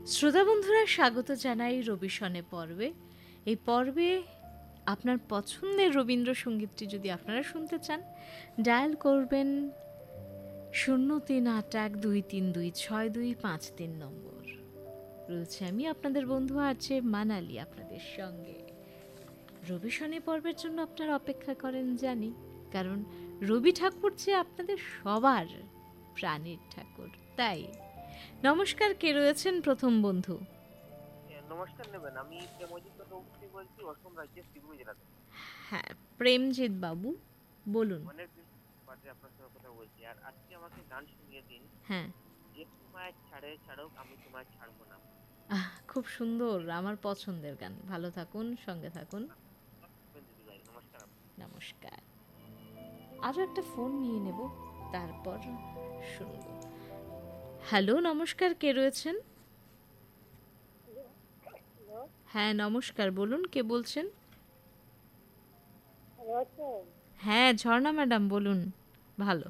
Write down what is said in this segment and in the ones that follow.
শ্রোতা বন্ধুরা, স্বাগত জানাই রবিশনে পর্বে। এই পর্বে আপনার পছন্দের রবীন্দ্রসঙ্গীতটি যদি আপনারা শুনতে চান, ডায়াল করবেন 0382326253 নম্বর। রয়েছে আমি আপনাদের বন্ধু আছে মানালি আপনাদের সঙ্গে। রবিশনে পর্বের জন্য আপনারা অপেক্ষা করেন জানি, কারণ রবি ঠাকুর যে আপনাদের সবার প্রাণের ঠাকুর। তাই নমস্কার, কে রয়েছেন প্রথম বন্ধু? নমস্কার নেবেন। আমি প্রেমজিৎ চক্রবর্তী বলছি, অসম রাজ্যের শিবপুর জেলা থেকে। হ্যাঁ, প্রেমজিৎ বাবু বলুন। অনেকদিন বাদে আপনার সঙ্গে কথা বলছি, আর আজকে আমাকে গান শুনিয়ে দিন। হ্যাঁ, যে তোমায় ছাড়ে ছাড়ুক, আমি তোমায় ছাড়বো না। খুব সুন্দর, আমার পছন্দের গান। ভালো থাকুন, সঙ্গে থাকুন। দিদি ভাই নমস্কার। নমস্কার। আরও একটা ফোন নিয়ে নেব, তারপর শুনব। হ্যালো, নমস্কার, কে রয়েছেন? হ্যাঁ নমস্কার, বলুন কে বলছেন? হ্যাঁ, ঝর্ণা ম্যাডাম বলুন। ভালো,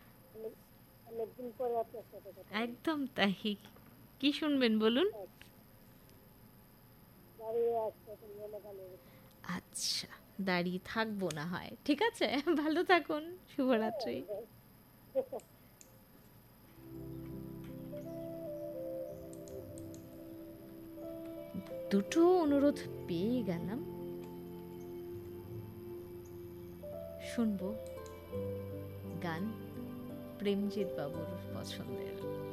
একদম তাই। কি শুনবেন বলুন। আচ্ছা, দাঁড়িয়ে থাকবো না হয়, ঠিক আছে। ভালো থাকুন, শুভরাত্রি। দুটো অনুরোধ পেয়ে গেলাম, শুনবো গান প্রেমজিৎ বাবুর পছন্দের।